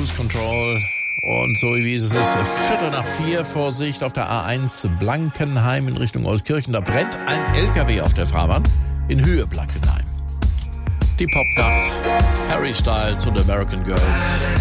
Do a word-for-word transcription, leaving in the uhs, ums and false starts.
Cruise Control. Und so wie es ist, Viertel nach vier, Vorsicht auf der A eins Blankenheim in Richtung Euskirchen. Da brennt ein L K W auf der Fahrbahn in Höhe Blankenheim. Die Popnacht, Harry Styles und American Girls.